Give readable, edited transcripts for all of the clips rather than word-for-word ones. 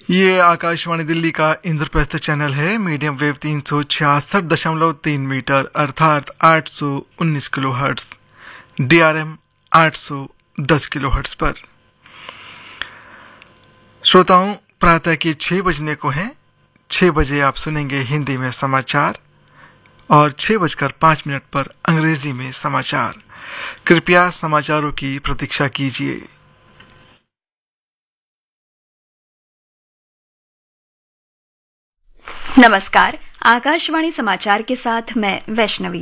ये आकाशवाणी दिल्ली का इंद्रप्रस्थ चैनल है। मीडियम वेव 366.3 मीटर अर्थात 819 किलोहर्ट्ज, DRM 810 किलोहर्ट्ज पर। श्रोताओं, प्रातः के 6 बजने को हैं। 6 बजे आप सुनेंगे हिंदी में समाचार और 6:05 पर अंग्रेजी में समाचार। कृपया समाचारों की प्रतीक्षा कीजिए। नमस्कार, आकाशवाणी समाचार के साथ मैं वैष्णवी।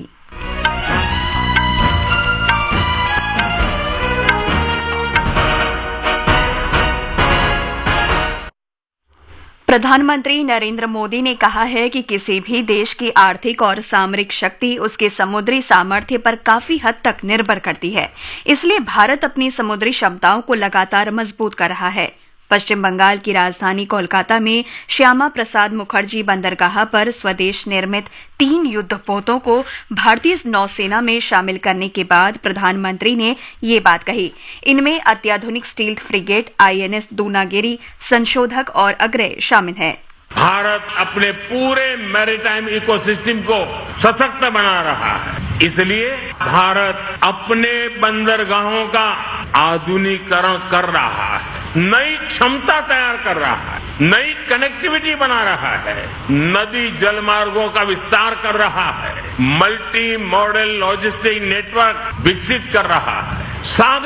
प्रधानमंत्री नरेंद्र मोदी ने कहा है कि किसी भी देश की आर्थिक और सामरिक शक्ति उसके समुद्री सामर्थ्य पर काफी हद तक निर्भर करती है। इसलिए भारत अपनी समुद्री क्षमताओं को लगातार मजबूत कर रहा है। पश्चिम बंगाल की राजधानी कोलकाता में श्यामा प्रसाद मुखर्जी बंदरगाह पर स्वदेश निर्मित 3 युद्धपोतों को भारतीय नौसेना में शामिल करने के बाद प्रधानमंत्री ने ये बात कही। इनमें अत्याधुनिक स्टील्थ फ्रिगेट INS दूनागिरी, संशोधक और अग्रय शामिल हैं। भारत अपने पूरे मैरीटाइम इकोसिस्टम को सशक्त बना रहा है। इसलिए भारत अपने बंदरगाहों का आधुनिकीकरण कर रहा है, नई क्षमता तैयार कर रहा है, नई कनेक्टिविटी बना रहा है, नदी जलमार्गों का विस्तार कर रहा है, मल्टी मॉडल लॉजिस्टिक नेटवर्क विकसित कर रहा है।